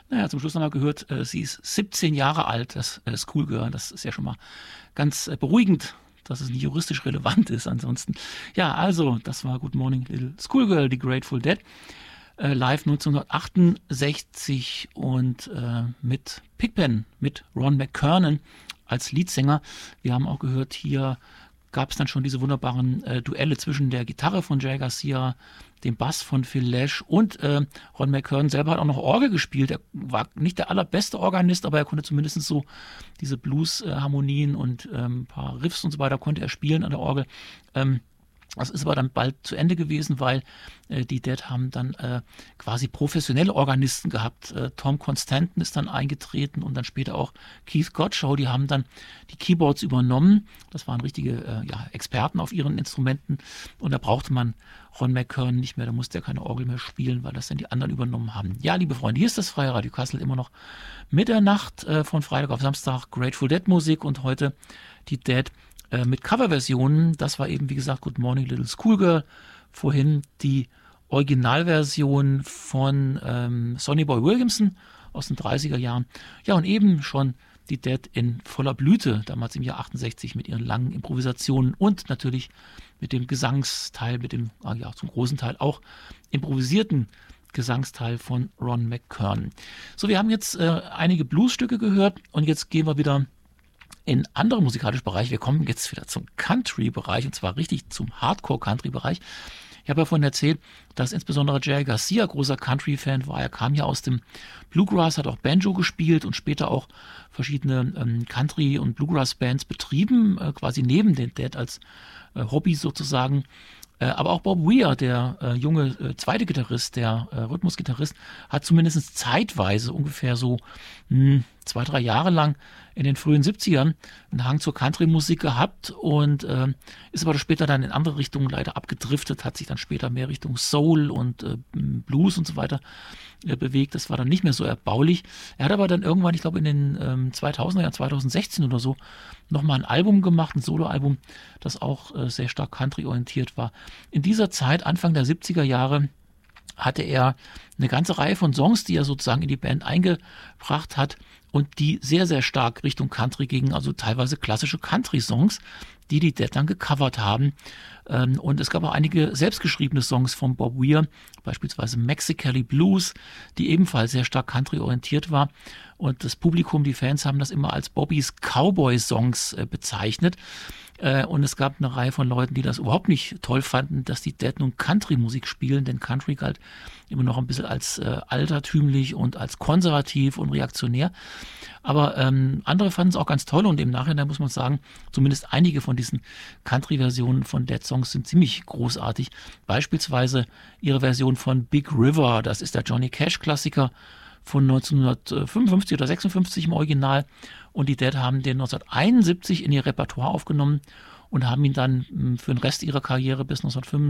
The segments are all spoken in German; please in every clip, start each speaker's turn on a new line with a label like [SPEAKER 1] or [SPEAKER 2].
[SPEAKER 1] Naja, zum Schluss nochmal gehört, sie ist 17 Jahre alt, das Schoolgirl. Das ist ja schon mal ganz beruhigend, dass es nicht juristisch relevant ist. Ansonsten, ja, also, das war Good Morning Little Schoolgirl, die Grateful Dead. Live 1968 und mit Pigpen, mit Ron McKernan als Leadsänger. Wir haben auch gehört, hier gab es dann schon diese wunderbaren Duelle zwischen der Gitarre von Jerry Garcia, dem Bass von Phil Lesh und Ron McKernan selber hat auch noch Orgel gespielt. Er war nicht der allerbeste Organist, aber er konnte zumindest so diese Blues-Harmonien und ein paar Riffs und so weiter konnte er spielen an der Orgel. Das ist aber dann bald zu Ende gewesen, weil die Dead haben dann quasi professionelle Organisten gehabt. Tom Constantin ist dann eingetreten und dann später auch Keith Godchaux. Die haben dann die Keyboards übernommen. Das waren richtige Experten auf ihren Instrumenten. Und da brauchte man Ron McKernan nicht mehr. Da musste er keine Orgel mehr spielen, weil das dann die anderen übernommen haben. Ja, liebe Freunde, hier ist das Freie Radio Kassel immer noch Mitternacht von Freitag auf Samstag. Grateful Dead Musik und heute die Dead mit Coverversionen. Das war eben, wie gesagt, Good Morning Little Schoolgirl. Vorhin die Originalversion von Sonny Boy Williamson aus den 30er Jahren. Ja, und eben schon die Dead in voller Blüte, damals im Jahr 68 mit ihren langen Improvisationen und natürlich mit dem Gesangsteil, mit dem, zum großen Teil auch improvisierten Gesangsteil von Ron McKernan. So, wir haben jetzt einige Bluesstücke gehört und jetzt gehen wir wieder in andere musikalische Bereiche. Wir kommen jetzt wieder zum Country-Bereich und zwar richtig zum Hardcore-Country-Bereich. Ich habe ja vorhin erzählt, dass insbesondere Jerry Garcia großer Country-Fan war. Er kam ja aus dem Bluegrass, hat auch Banjo gespielt und später auch verschiedene Country- und Bluegrass-Bands betrieben, quasi neben den Dead als Hobby sozusagen. Aber auch Bob Weir, der junge zweite Gitarrist, der Rhythmusgitarrist, hat zumindest zeitweise ungefähr so 2-3 Jahre lang in den frühen 70ern einen Hang zur Country-Musik gehabt und ist aber später dann in andere Richtungen leider abgedriftet, hat sich dann später mehr Richtung Soul und Blues und so weiter bewegt. Das war dann nicht mehr so erbaulich. Er hat aber dann irgendwann, ich glaube in den 2000er Jahren, 2016 oder so, nochmal ein Album gemacht, ein Soloalbum, das auch sehr stark Country-orientiert war. In dieser Zeit, Anfang der 70er Jahre, hatte er eine ganze Reihe von Songs, die er sozusagen in die Band eingebracht hat und die sehr, sehr stark Richtung Country gingen, also teilweise klassische Country-Songs, die die Dead dann gecovert haben. Und es gab auch einige selbstgeschriebene Songs von Bob Weir, beispielsweise Mexicali Blues, die ebenfalls sehr stark Country-orientiert war. Und das Publikum, die Fans haben das immer als Bobbys Cowboy-Songs bezeichnet. Und es gab eine Reihe von Leuten, die das überhaupt nicht toll fanden, dass die Dead nun Country-Musik spielen, denn Country galt immer noch ein bisschen als altertümlich und als konservativ und reaktionär. Aber andere fanden es auch ganz toll und im Nachhinein muss man sagen, zumindest einige von diesen Country-Versionen von Dead-Songs sind ziemlich großartig. Beispielsweise ihre Version von Big River, das ist der Johnny Cash-Klassiker von 1955 oder 56 im Original. Und die Dead haben den 1971 in ihr Repertoire aufgenommen und haben ihn dann für den Rest ihrer Karriere bis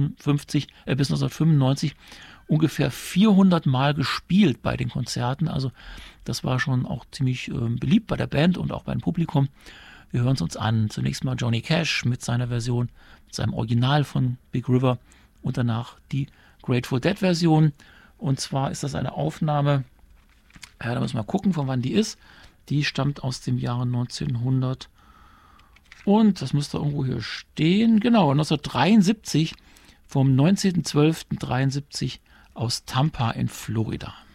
[SPEAKER 1] 1995 ungefähr 400 Mal gespielt bei den Konzerten. Also das war schon auch ziemlich beliebt bei der Band und auch beim Publikum. Wir hören es uns an. Zunächst mal Johnny Cash mit seiner Version, mit seinem Original von Big River und danach die Grateful Dead Version. Und zwar ist das eine Aufnahme, da müssen wir mal gucken, von wann die ist. Die stammt aus dem Jahre 1900 und das müsste irgendwo hier stehen. Genau, 1973 vom 19.12.73 aus Tampa in Florida.